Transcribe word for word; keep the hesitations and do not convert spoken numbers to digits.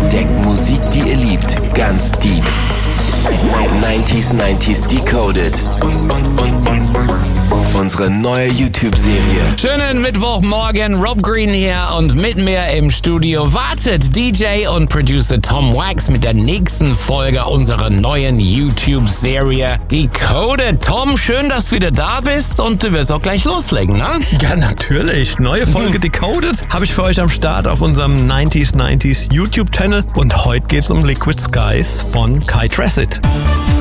Entdeckt Musik, die ihr liebt, ganz deep. neunziger neunzig Decoded. Unsere neue YouTube-Serie. Schönen Mittwochmorgen, Rob Green hier und mit mir im Studio wartet D J und Producer Tom Wax mit der nächsten Folge unserer neuen YouTube-Serie Decoded. Tom, schön, dass du wieder da bist und du wirst auch gleich loslegen, ne? Ja, natürlich. Neue Folge Decoded habe ich für euch am Start auf unserem neunziger neunzig YouTube-Channel und heute geht's um Liquid Skies von Kai Tracid.